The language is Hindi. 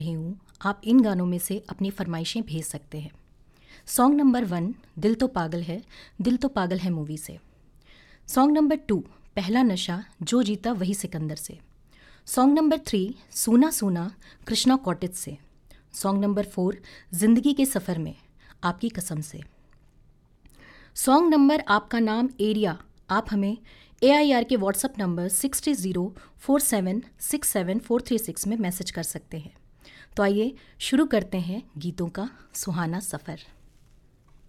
रही हूँ, आप इन गानों में से अपनी फरमाइशें भेज सकते हैं। सॉन्ग नंबर 1 दिल तो पागल है मूवी से। सॉन्ग नंबर 2 पहला नशा जो जीता वही सिकंदर से। सॉन्ग नंबर 3 सूना सूना कृष्णा कॉटेज से। सॉन्ग नंबर 4 जिंदगी के सफ़र में आपकी कसम से। सॉन्ग नंबर आपका नाम एरिया आप हमें AIR के व्हाट्सएप नंबर 6304767436 में मैसेज कर सकते हैं। तो आइए शुरू करते हैं गीतों का सुहाना सफ़र।